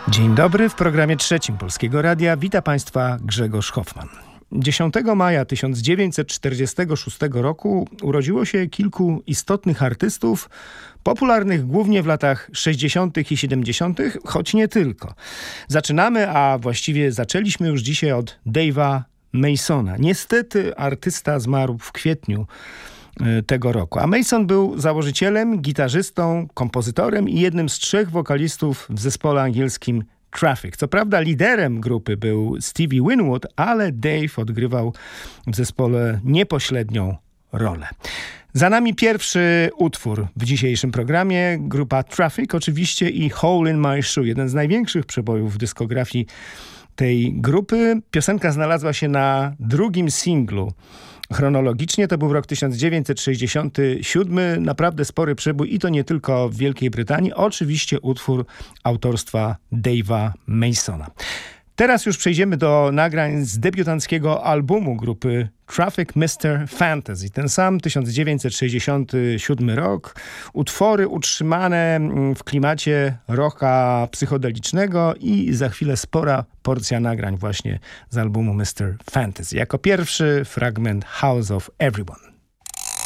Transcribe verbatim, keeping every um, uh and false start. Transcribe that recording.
Dzień dobry, w programie trzecim Polskiego Radia wita Państwa Grzegorz Hoffman. dziesiątego maja tysiąc dziewięćset czterdziestego szóstego roku urodziło się kilku istotnych artystów, popularnych głównie w latach sześćdziesiątych i siedemdziesiątych, choć nie tylko. Zaczynamy, a właściwie zaczęliśmy już dzisiaj od Dave'a Masona. Niestety artysta zmarł w kwietniu tego roku. A Mason był założycielem, gitarzystą, kompozytorem i jednym z trzech wokalistów w zespole angielskim Traffic. Co prawda liderem grupy był Stevie Winwood, ale Dave odgrywał w zespole niepośrednią rolę. Za nami pierwszy utwór w dzisiejszym programie. Grupa Traffic oczywiście i Hole in My Shoe, jeden z największych przebojów w dyskografii tej grupy. Piosenka znalazła się na drugim singlu. Chronologicznie to był rok tysiąc dziewięćset sześćdziesiąty siódmy, naprawdę spory przebój i to nie tylko w Wielkiej Brytanii. Oczywiście utwór autorstwa Dave'a Masona. Teraz już przejdziemy do nagrań z debiutanckiego albumu grupy Traffic mister Fantasy. Ten sam tysiąc dziewięćset sześćdziesiąty siódmy rok. Utwory utrzymane w klimacie rocka psychodelicznego i za chwilę spora porcja nagrań właśnie z albumu mister Fantasy. Jako pierwszy fragment House of Everyone.